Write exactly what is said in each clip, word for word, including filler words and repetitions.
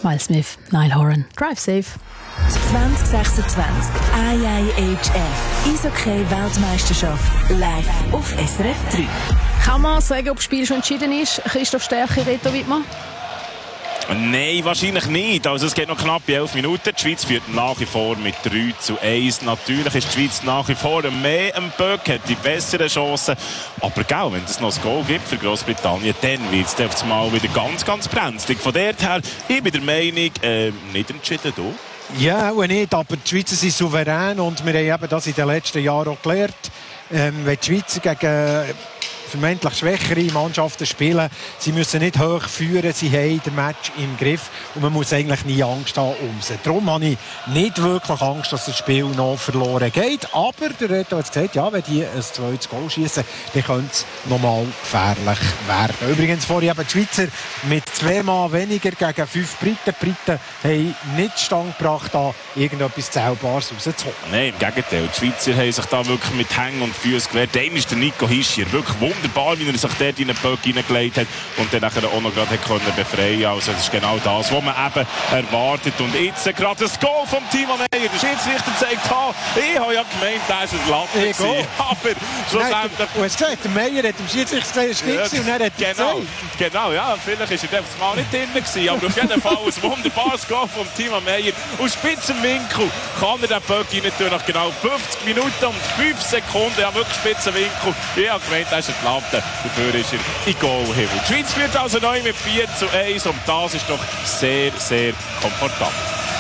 Miles Smith, Niall Horan. Drive safe. zwanzig sechsundzwanzig I I H F Eishockey-Weltmeisterschaft live auf S R F drei. Kann man sagen, ob das Spiel schon entschieden ist? Christoph Stärchi, Reto Wittmann? Nein, wahrscheinlich nicht. Also es geht noch knapp elf Minuten. Die Schweiz führt nach wie vor mit drei zu eins. Natürlich ist die Schweiz nach wie vor mehr am Böck, hat die besseren Chancen. Aber gell, wenn es noch ein Goal gibt für Großbritannien, dann wird es auf einmal wieder ganz, ganz brenzlig. Von dort her, ich bin der Meinung, äh, nicht entschieden, du? Ja, auch nicht, aber die Schweizer sind souverän und wir haben eben das in den letzten Jahren auch gelernt. Ähm, wenn die Schweizer gegen vermeintlich schwächere Mannschaften spielen, sie müssen nicht hoch führen, sie haben den Match im Griff und man muss eigentlich nie Angst haben um sie. Darum habe ich nicht wirklich Angst, dass das Spiel noch verloren geht, aber der Reto hat gesagt, ja, wenn die ein zweites Goal schießen, dann könnte es nochmal gefährlich werden. Übrigens vorhin eben die Schweizer mit zweimal weniger gegen fünf Briten. Die Briten haben nicht Stand gebracht, da irgendetwas Zählbares rauszuholen. Nein, im Gegenteil. Die Schweizer haben sich da wirklich mit Hängen und Füßen gewehrt. Einer ist der Nico Hischier. Wirklich wunderbar, wie er sich dort in den Böck hineingelegt hat und dann nachher auch noch gerade können befreien. Also das ist genau das, was man eben erwartet. Und jetzt gerade das Goal vom Timo Meyer. Der Schiedsrichter zeigt, ha, ich habe ja gemeint, das war ein Latte. Aber schlussendlich... Du hast gesagt, der Meyer hat dem Schiedsrichter gesagt, es war nicht und er hat genau, genau, ja, vielleicht war er das Mal nicht drin gewesen, aber auf jeden Fall ein wunderbares Goal vom Timo Meyer. Aus spitzem Winkel kann er den Böck rein tun, nach genau fünfzig Minuten und fünf Sekunden. Ja, wirklich spitzen Winkel. Ich habe gemeint, das ist ein Latte. Dafür ist er in Goal-Himmel. Die Schweiz führt also neu mit vier zu eins und das ist doch sehr, sehr komfortabel.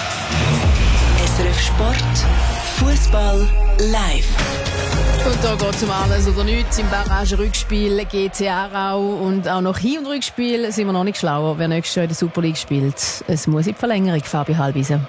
S R F Sport, Fußball live. Und da geht es um alles oder nichts. Im Barrage-Rückspiel G C Aarau und auch noch Hin- und Rückspiel sind wir noch nicht schlauer, wer nächstes Jahr in der Super League spielt. Es muss in die Verlängerung, Fabi Halbisen.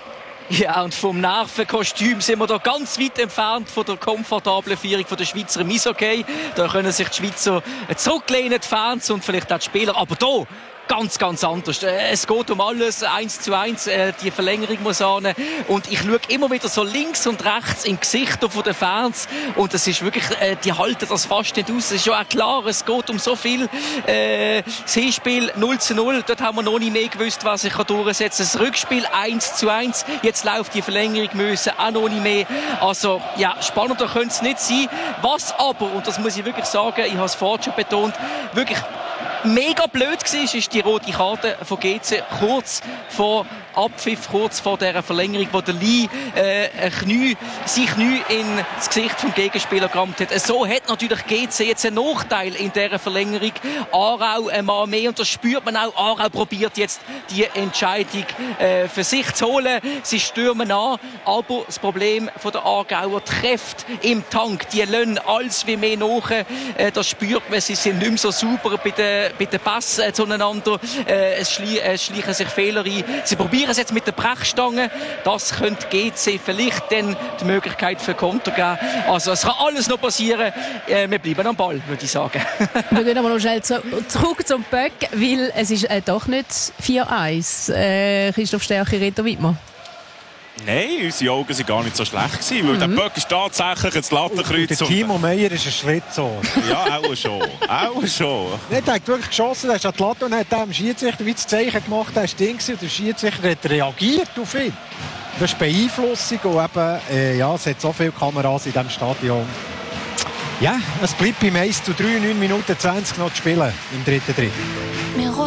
Ja, und vom Nervenkostüm sind wir da ganz weit entfernt von der komfortablen Führung der Schweizer im Eishockey. Da können sich die Schweizer zurücklehnen, die Fans und vielleicht auch die Spieler. Aber da ganz, ganz anders. Es geht um alles, eins zu eins, die Verlängerung muss an. Und ich schaue immer wieder so links und rechts in die Gesichter der Fans. Und es ist wirklich, die halten das fast nicht aus. Es ist ja auch klar, es geht um so viel. Das Hinspiel null zu null, dort haben wir noch nicht mehr gewusst, was sich durchsetzen kann. Das Rückspiel eins zu eins, jetzt läuft die Verlängerung, müssen auch noch nicht mehr. Also, ja, spannender könnte es nicht sein. Was aber, und das muss ich wirklich sagen, ich habe es vorhin schon betont, wirklich mega blöd war, ist die rote Karte von G C kurz vor Abpfiff, kurz vor dieser Verlängerung, wo der Lee äh, ein Knie, sein Knie ins Gesicht vom Gegenspieler gerammt hat. So hat natürlich G C jetzt einen Nachteil in dieser Verlängerung. Aarau einmal mehr und das spürt man auch. Aarau probiert jetzt die Entscheidung äh, für sich zu holen. Sie stürmen an, aber das Problem von der Aargauer, die Kräfte im Tank, die lassen alles wie mehr nach. Äh, das spürt man, sie sind nicht mehr so sauber bei den, bei den Passen äh, zueinander. Äh, es, schlie es schleichen sich Fehler ein. Sie probieren es jetzt mit der Brechstange. Das könnte G C vielleicht dann die Möglichkeit für Konter geben. Also es kann alles noch passieren. Äh, wir bleiben am Ball, würde ich sagen. Wir gehen aber noch schnell zu, zurück zum Böck, weil es ist äh, doch nicht vier eins. Äh, Christoph Stärchi, Reto Wittmann. Nein, unsere Augen waren gar nicht so schlecht gewesen, weil mhm. der Böck ist tatsächlich ins Lattenkreuz. Der Timo Meyer ist ein Schritt so. Ja, auch schon. Auch schon. Er hat wirklich geschossen, er ist an die Latte und hat dem Schiedsrichter wie das Zeichen gemacht, er war Ding und der Schiedsrichter hat reagiert auf ihn. Das ist Beeinflussung und eben, äh, ja, es hat so viele Kameras in diesem Stadion. Ja, es bleibt beim eins zu drei, neun Minuten zwanzig noch zu spielen im dritten Drittel.